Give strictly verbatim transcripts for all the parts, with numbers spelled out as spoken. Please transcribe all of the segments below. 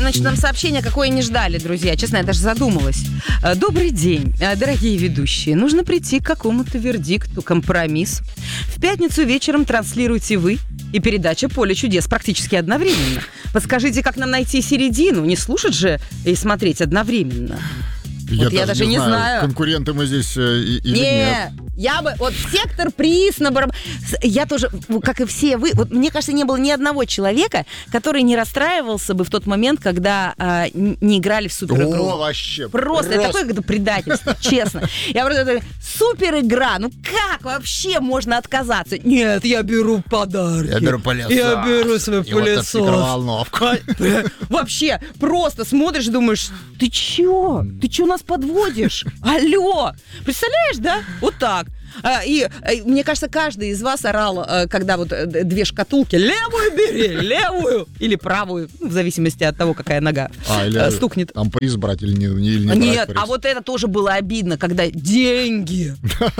значит, нам сообщение какое не ждали, друзья. Честно, я даже задумалась. Добрый день, дорогие ведущие. Нужно прийти к какому-то вердикту, компромиссу. В пятницу вечером транслируете вы и передача «Поле чудес» практически одновременно. Подскажите, как нам найти середину? Не слушать же и смотреть одновременно. Я, вот даже, я даже не знаю, знаю. Конкуренты мы здесь э, или не, нет. Я бы, вот сектор приз на барабан. Я тоже, как и все вы, вот мне кажется, не было ни одного человека, который не расстраивался бы в тот момент, когда а, не играли в суперигру. О, вообще. Просто, просто. это такое как-то предательство, честно. Я просто говорю, суперигра, ну как вообще можно отказаться? Нет, я беру подарки. Я беру пылесос. Я беру свой И вот пылесос. эту микроволновку. Вообще, просто смотришь и думаешь, ты чё? Ты чё нас подводишь? Алло! Представляешь, да? Вот так. И, и мне кажется, каждый из вас орал, когда вот две шкатулки, левую бери, левую или правую, в зависимости от того, какая нога а, или, стукнет. Там приз брать или не, или не Нет, брать приз. а вот это тоже было обидно, когда деньги.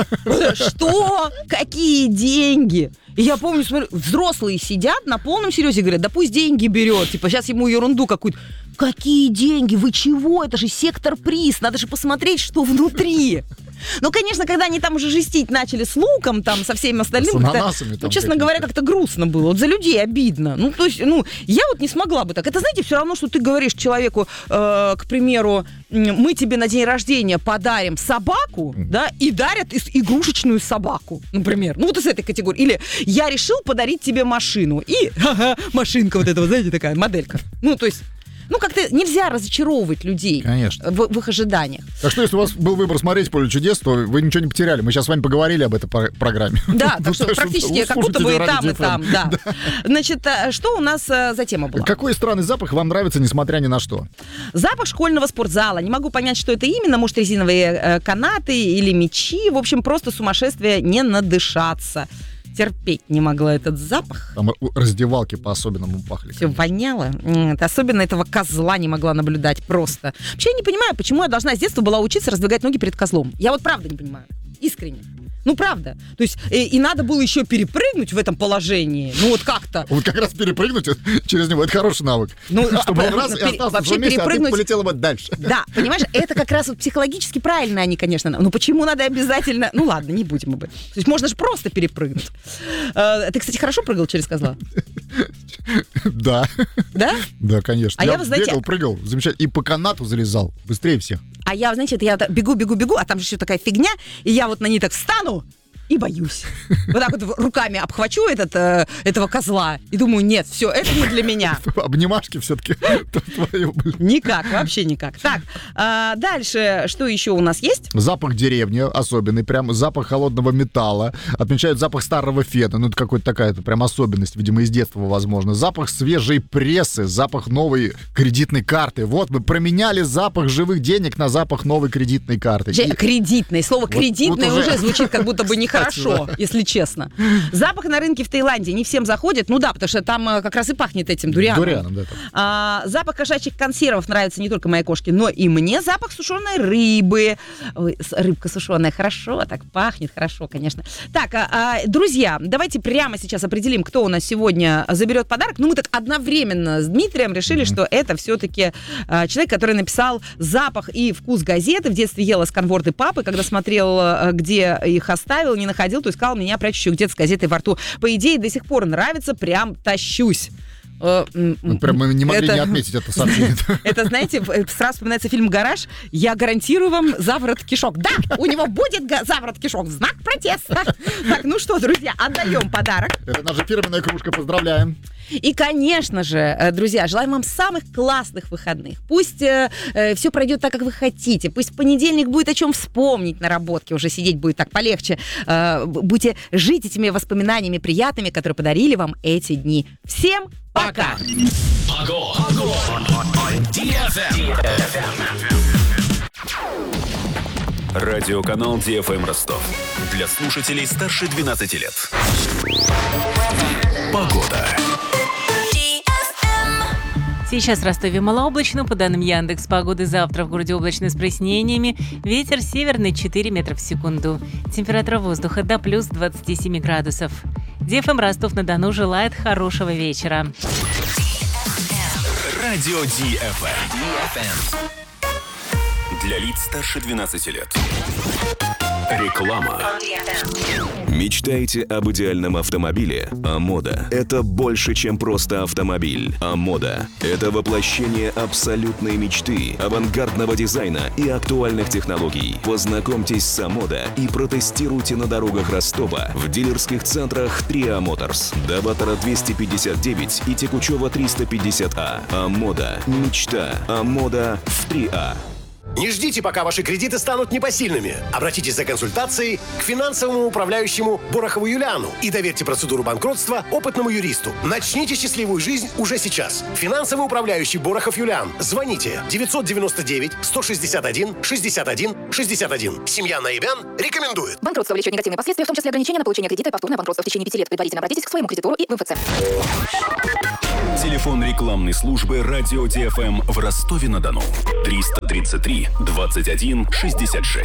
Что? Какие деньги? И я помню, смотрю, взрослые сидят на полном серьезе и говорят, да пусть деньги берет, типа сейчас ему ерунду какую-то. Какие деньги? Вы чего? Это же сектор приз, надо же посмотреть, что внутри. Ну, конечно, когда они там уже жестить начали с луком, там, со всеми остальными, с ананасами, ну, там, честно какие-то. говоря, как-то грустно было. Вот за людей обидно. Ну, то есть, ну, я вот не смогла бы так. Это, знаете, все равно, что ты говоришь человеку, э, к примеру, мы тебе на день рождения подарим собаку, mm. да, и дарят игрушечную собаку, например. Ну, вот из этой категории. Или я решил подарить тебе машину. И, ха-ха, машинка вот эта, вот, знаете, такая моделька. Ну, то есть... Ну, как-то нельзя разочаровывать людей. Конечно. В, в их ожиданиях. Так что, если у вас был выбор смотреть «Поле чудес», то вы ничего не потеряли. Мы сейчас с вами поговорили об этой программе. Да, так что практически как будто бы и там, и там. Да. Значит, что у нас за тема была? Какой странный запах вам нравится, несмотря ни на что? Запах школьного спортзала. Не могу понять, что это именно. Может, резиновые канаты или мячи. В общем, просто сумасшествие, не надышаться. Терпеть не могла этот запах. Там раздевалки по-особенному пахли. Все воняло. Особенно этого козла не могла наблюдать просто. Вообще я не понимаю, почему я должна с детства была учиться раздвигать ноги перед козлом. Я вот правда не понимаю. Искренне. Ну, правда. То есть, и, и надо было еще перепрыгнуть в этом положении. Ну, вот как-то. Вот как раз перепрыгнуть через него, это хороший навык. Ну, чтобы он раз и остался в своем месте, а ты полетела бы дальше. Да, понимаешь, это как раз вот психологически правильно они, конечно. Ну, почему надо обязательно... Ну, ладно, не будем об этом. То есть, можно же просто перепрыгнуть. Ты, кстати, хорошо прыгал через козла? Да. Да? Да, конечно. А я, я, вы знаете... бегал, прыгал, замечательно. И по канату залезал. Быстрее всех. А я, знаете, это я бегу, бегу, бегу, а там же еще такая фигня, и я вот на ней так встану и боюсь. Вот так вот руками обхвачу этот, э, этого козла и думаю, нет, все, это не для меня. Обнимашки все-таки твои были. Никак, вообще никак. Так, а дальше, что еще у нас есть? Запах деревни особенный, прям запах холодного металла. Отмечают запах старого фена, ну это какая-то такая прям особенность, видимо, из детства, возможно. Запах свежей прессы, запах новой кредитной карты. Вот, мы променяли запах живых денег на запах новой кредитной карты. Же, И... Кредитный, слово вот, кредитный вот уже... уже звучит как будто бы нехорошо, если честно. Запах на рынке в Таиланде не всем заходит, ну да, потому что там как раз и пахнет этим дурианом. Дурианом, да. А, запах кошачьих консервов нравится не только моей кошке, но и мне. Запах сушеной рыбы. Ой, рыбка сушеная, хорошо, так пахнет, хорошо, конечно. Так, а, а, друзья, давайте прямо сейчас определим, кто у нас сегодня заберет подарок. Ну, мы так одновременно с Дмитрием решили, mm-hmm. что это все-таки а, человек, который написал запах и вкус газеты. В детстве ела сканворды папы, когда смотрел, где их оставил, не находил, то искал меня, прячущую где-то с газетой во рту. По идее, до сих пор нравится, прям тащусь. Прям мы не могли это, не отметить это сообщение. Это, знаете, сразу вспоминается фильм «Гараж». Я гарантирую вам заворот кишок. Да, у него будет заворот кишок в знак протеста. Так, ну что, друзья, отдаем подарок. Это наша фирменная кружка, поздравляем. И, конечно же, друзья, желаем вам самых классных выходных. Пусть э, э, все пройдет так, как вы хотите. Пусть в понедельник будет о чем вспомнить на работке. Уже сидеть будет так полегче. Э, будете жить этими воспоминаниями приятными, которые подарили вам эти дни. Всем пока! Радиоканал Ди Эф Эм Ростов. Для слушателей старше двенадцати лет. Погода. Сейчас в Ростове малооблачно. По данным Яндекс.Погоды, завтра в городе облачно с прояснениями. Ветер северный четыре метра в секунду. Температура воздуха до плюс двадцати семи градусов. Ди Эф Эм Ростов-на-Дону желает хорошего вечера. Радио ди эф эм. Для лиц старше двенадцати лет. Реклама. Мечтаете об идеальном автомобиле? Амода – это больше, чем просто автомобиль. Амода – это воплощение абсолютной мечты, авангардного дизайна и актуальных технологий. Познакомьтесь с Амода и протестируйте на дорогах Ростова в дилерских центрах Триа Моторс, Доватора двести пятьдесят девять и Текучева триста пятьдесят А. Амода – мечта. Амода в Триа. Не ждите, пока ваши кредиты станут непосильными. Обратитесь за консультацией к финансовому управляющему Борохову Юлиану и доверьте процедуру банкротства опытному юристу. Начните счастливую жизнь уже сейчас. Финансовый управляющий Борохов Юлиан. Звоните девятьсот девяносто девять сто шестьдесят один шестьдесят один шестьдесят один. Семья Наибян рекомендует. Банкротство влечет негативные последствия, в том числе ограничения на получение кредита и повторное банкротство в течение пяти лет. Предварительно обратитесь к своему кредитору и в МФЦ. Телефон рекламной службы Радио ди эф эм в Ростове-на-Дону. триста тридцать три двадцать один шестьдесят шесть.